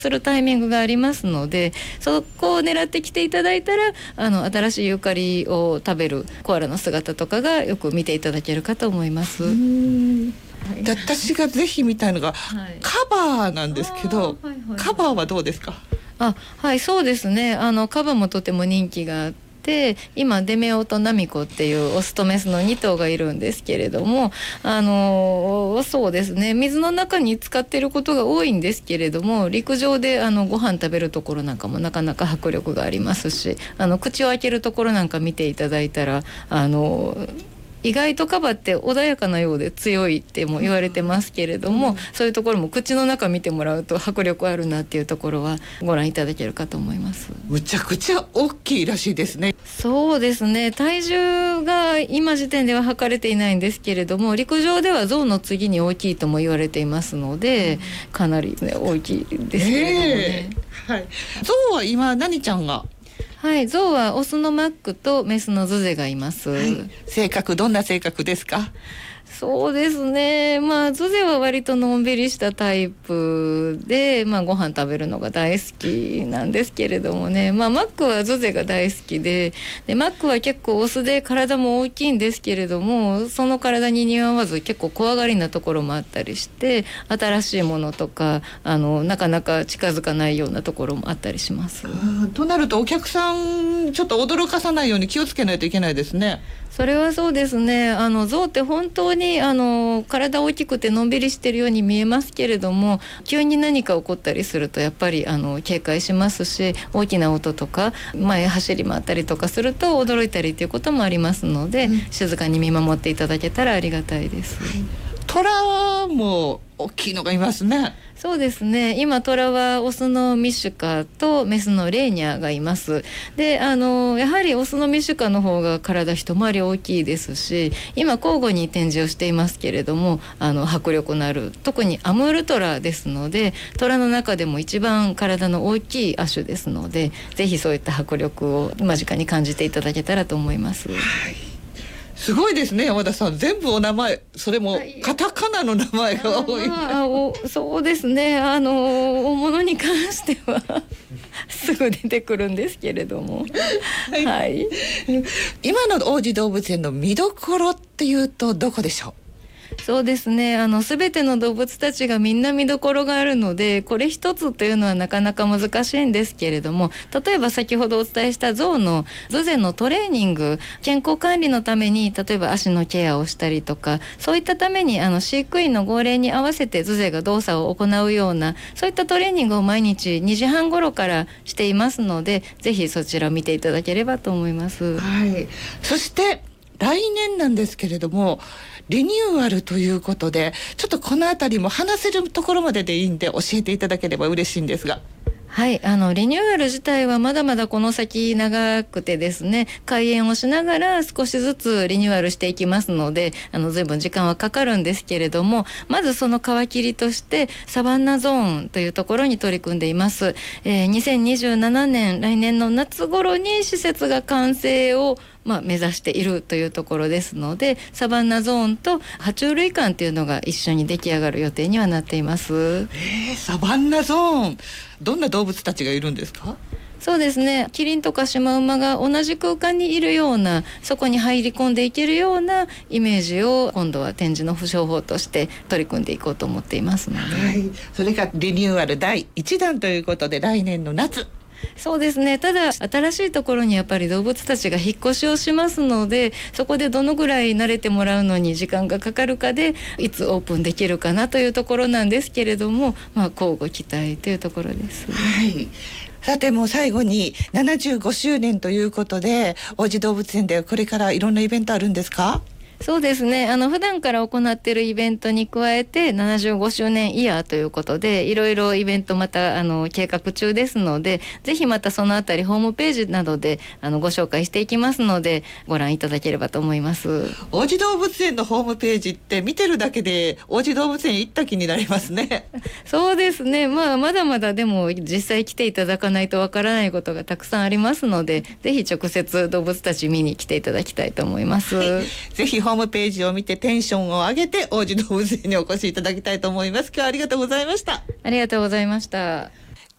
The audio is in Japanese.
するタイミングがありますので、そこを狙ってきていただいたら新しいユーカリを食べるコアラの姿とかがよく見ていただけるかと思います。 で私がぜひ見たいのが、カバーなんですけど、カバーはどうですか？ はい、そうですね。カバーもとても人気があって、今デメオとナミコっていうオスとメスの2頭がいるんですけれども、そうですね、水の中に使っていることが多いんですけれども、陸上でご飯食べるところなんかもなかなか迫力がありますし、口を開けるところなんか見ていただいたら意外とカバって穏やかなようで強いっても言われてますけれども、そういうところも口の中見てもらうと迫力あるなっていうところはご覧いただけるかと思います。 むちゃくちゃ大きいらしいですね。 そうですね、体重が今時点では測れていないんですけれども、陸上では象の次に大きいとも言われていますので、かなり、ね、大きいですけれどもね。 象は今何ちゃんが？ はい、象はオスのマックとメスのズゼがいます。 性格どんな性格ですか？ そうですね、ズゼは割とのんびりしたタイプで、ご飯食べるのが大好きなんですけれどもね、マックはズゼが大好きで、マックは結構オスで体も大きいんですけれども、その体に似合わず結構怖がりなところもあったりして、新しいものとかなかなか近づかないようなところもあったりします。 となるとお客さんちょっと驚かさないように気をつけないといけないですね。 それはそうですね。象って本当に体大きくてのんびりしてるように見えますけれども、急に何か起こったりするとやっぱり警戒しますし、大きな音とか前走り回ったりとかすると驚いたりということもありますので、静かに見守っていただけたらありがたいです。 トラも大きいのがいますね。 そうですね、今トラはオスのミシュカとメスのレーニャがいます。でやはりオスのミシュカの方が体一回り大きいですし、今交互に展示をしていますけれども、迫力のある、特にアムールトラですので、トラの中でも一番体の大きい亜種ですので、ぜひそういった迫力を間近に感じていただけたらと思います。 すごいですね、山田さん。全部お名前、それもカタカナの名前が多い。 そうですね、大物に関してはすぐ出てくるんですけれども、 今の王子動物園の見どころっていうとどこでしょう？ そうですね、全ての動物たちがみんな見どころがあるので、これ一つというのはなかなか難しいんですけれども、例えば先ほどお伝えした象のズゼのトレーニング、健康管理のために例えば足のケアをしたりとか、そういったために飼育員の号令に合わせてズゼが動作を行うような、そういったトレーニングを毎日2時半頃からしていますので、ぜひそちらを見ていただければと思います。 そして来年なんですけれども、リニューアルということで、ちょっとこのあたりも話せるところまででいいんで教えていただければ嬉しいんですが。 はい、リニューアル自体はまだまだこの先長くてですね、開園をしながら少しずつリニューアルしていきますので、随分時間はかかるんですけれども、まずその皮切りとしてサバンナゾーンというところに取り組んでいます。2027年、来年の夏頃に施設が完成を目指しているというところですので、サバンナゾーンと爬虫類館というのが一緒に出来上がる予定にはなっています。 サバンナゾーン、どんな動物たちがいるんですか？ そうですね、キリンとかシマウマが同じ空間にいるような、そこに入り込んでいけるようなイメージを今度は展示の商法として取り組んでいこうと思っていますので、 それがリニューアル第1弾ということで、来年の夏。 そうですね、ただ新しいところにやっぱり動物たちが引っ越しをしますので、そこでどのぐらい慣れてもらうのに時間がかかるかで、いつオープンできるかなというところなんですけれども、交互期待というところです。 さて、もう最後に75周年ということで、王子動物園でこれからいろんなイベントあるんですか？ そうですね、普段から行っているイベントに加えて75周年イヤーということで、いろいろイベントまた計画中ですので、ぜひまたそのあたりホームページなどでご紹介していきますので、ご覧いただければと思います。 王子動物園のホームページって見てるだけで王子動物園行った気になりますね。 そうですね、まだまだでも実際来ていただかないとわからないことがたくさんありますので、ぜひ直接動物たち見に来ていただきたいと思います。 ぜひホームページを見てテンションを上げて王子動物園にお越しいただきたいと思います。今日はありがとうございました。 ありがとうございました。